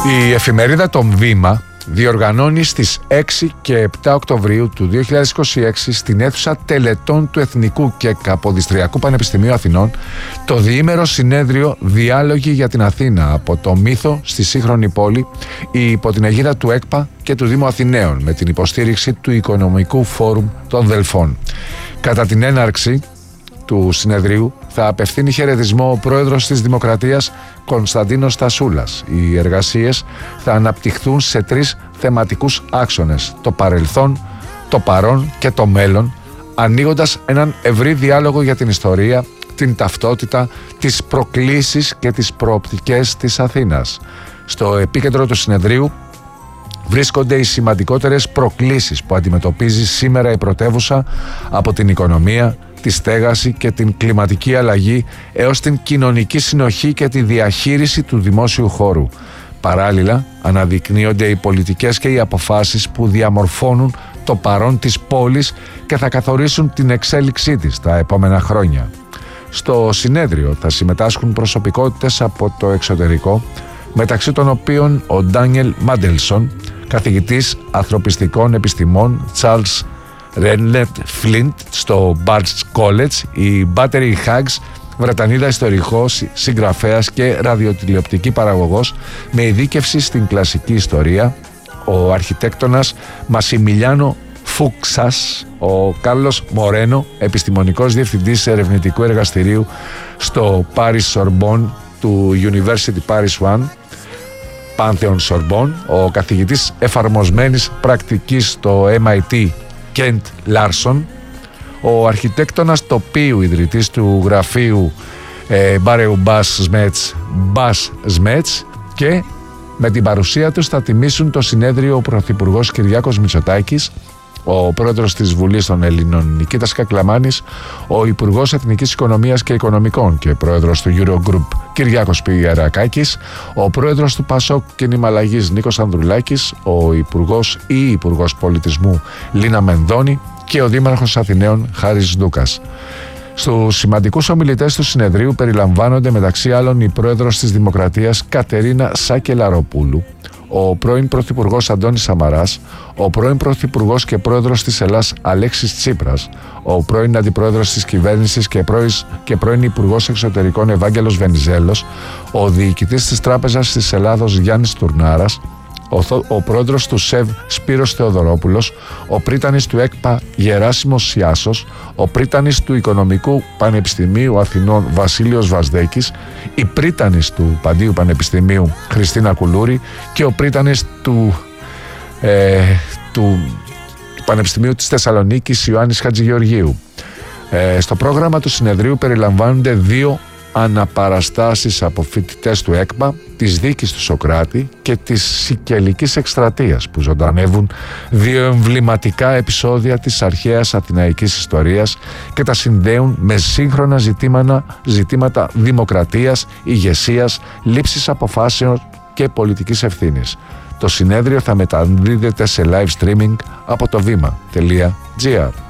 Η εφημερίδα «Το Βήμα» διοργανώνει στις 6 και 7 Οκτωβρίου του 2026 στην αίθουσα τελετών του Εθνικού και Καποδιστριακού Πανεπιστημίου Αθηνών το διήμερο συνέδριο «Διάλογοι για την Αθήνα από το μύθο στη σύγχρονη πόλη» υπό την αιγίδα του ΕΚΠΑ και του Δήμου Αθηναίων με την υποστήριξη του Οικονομικού Φόρουμ των Δελφών. Κατά την έναρξη του συνεδρίου θα απευθύνει χαιρετισμό ο πρόεδρος της Δημοκρατίας Κωνσταντίνος Στασούλας. Οι εργασίες θα αναπτυχθούν σε 3 θεματικούς άξονες: το παρελθόν, το παρόν και το μέλλον, ανοίγοντας έναν ευρύ διάλογο για την ιστορία, την ταυτότητα, τις προκλήσεις και τις προοπτικές της Αθήνας. Στο επίκεντρο του συνεδρίου βρίσκονται οι σημαντικότερες προκλήσεις που αντιμετωπίζει σήμερα η πρωτεύουσα, από την οικονομία, τη στέγαση και την κλιματική αλλαγή έως την κοινωνική συνοχή και τη διαχείριση του δημόσιου χώρου. Παράλληλα, αναδεικνύονται οι πολιτικές και οι αποφάσεις που διαμορφώνουν το παρόν της πόλης και θα καθορίσουν την εξέλιξή της τα επόμενα χρόνια. Στο συνέδριο θα συμμετάσχουν προσωπικότητες από το εξωτερικό, μεταξύ των οποίων ο Ντάνιελ Μάντελσον, καθηγητής ανθρωπιστικών επιστημών Charles Ρένλετ Φλίντ στο Barts College, η Μπάτερι Χάγκς, Βρετανίδα ιστορικός, συγγραφέας και ραδιοτηλεοπτική παραγωγός με ειδίκευση στην κλασική ιστορία, ο αρχιτέκτονας Μασιμιλιάνο Φούξας, ο Κάρλος Μορένο, επιστημονικός διευθυντής ερευνητικού εργαστηρίου στο Paris Sorbonne του University Paris One, Pantheon Sorbonne, ο καθηγητής εφαρμοσμένης πρακτικής στο MIT Κέντ Λάρσον, ο αρχιτέκτονας τοπίου ιδρυτής του γραφείου Μπάρεου Μπάς Σμέτς, και με την παρουσία τους θα τιμήσουν το συνέδριο ο Πρωθυπουργός Κυριάκος Μητσοτάκης, ο πρόεδρος της Βουλής των Ελλήνων Νικήτας Κακλαμάνης, ο Υπουργός Εθνικής Οικονομίας και Οικονομικών και πρόεδρος του Eurogroup Κυριάκος Πηγερακάκης, ο πρόεδρος του ΠΑΣΟΚ Κίνημα Αλλαγής Νίκος Ανδρουλάκης, ο Υπουργός Πολιτισμού Λίνα Μενδώνη και ο Δήμαρχος Αθηναίων Χάρης Ντούκας. Στους σημαντικούς ομιλητές του συνεδρίου περιλαμβάνονται μεταξύ άλλων η πρόεδρος της Δημοκρατίας Κατερίνα Σακελαροπούλου, ο πρώην Πρωθυπουργός Αντώνης Σαμαράς, ο πρώην Πρωθυπουργός και Πρόεδρος της Ελλάς Αλέξης Τσίπρας, ο πρώην Αντιπρόεδρος της Κυβέρνησης και πρώην Υπουργός Εξωτερικών Ευάγγελος Βενιζέλος, ο διοικητής της Τράπεζας της Ελλάδος Γιάννης Τουρνάρας, ο πρόεδρος του ΣΕΒ Σπύρος Θεοδωρόπουλος, ο πρίτανης του ΕΚΠΑ Γεράσιμος Σιάσος, ο πρίτανης του Οικονομικού Πανεπιστημίου Αθηνών Βασίλειος Βασδέκης, η πρίτανης του Παντίου Πανεπιστημίου Χριστίνα Κουλούρη και ο πρίτανης του Πανεπιστημίου της Θεσσαλονίκης Ιωάννης Χατζηγεωργίου. Στο πρόγραμμα του συνεδρίου περιλαμβάνονται 2 αναπαραστάσεις από φοιτητές του ΕΚΠΑ, της δίκης του Σοκράτη και της Σικελικής Εκστρατείας, που ζωντανεύουν 2 εμβληματικά επεισόδια της αρχαίας αθηναϊκής ιστορίας και τα συνδέουν με σύγχρονα ζητήματα δημοκρατίας, ηγεσίας, λήψης αποφάσεων και πολιτικής ευθύνης. Το συνέδριο θα μεταδίδεται σε live streaming από το βήμα.gr.